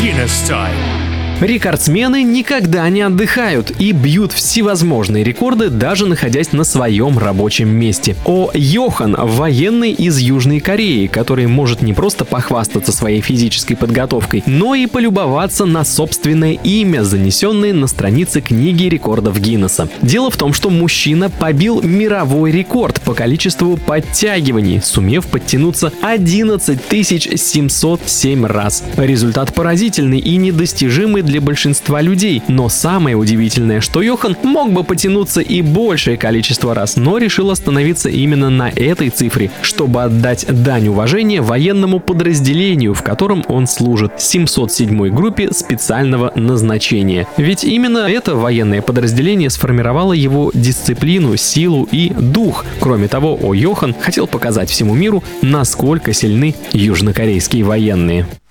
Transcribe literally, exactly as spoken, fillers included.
Guinness time. Рекордсмены никогда не отдыхают и бьют всевозможные рекорды, даже находясь на своем рабочем месте. О Йохан – военный из Южной Кореи, который может не просто похвастаться своей физической подготовкой, но и полюбоваться на собственное имя, занесенное на странице книги рекордов Гиннесса. Дело в том, что мужчина побил мировой рекорд по количеству подтягиваний, сумев подтянуться одиннадцать тысяч семьсот семь раз. Результат поразительный и недостижимый для большинства людей, но самое удивительное, что Йохан мог бы потянуться и большее количество раз, но решил остановиться именно на этой цифре, чтобы отдать дань уважения военному подразделению, в котором он служит, семьсот седьмой группе специального назначения. Ведь именно это военное подразделение сформировало его дисциплину, силу и дух. Кроме того, О Йохан хотел показать всему миру, насколько сильны южнокорейские военные.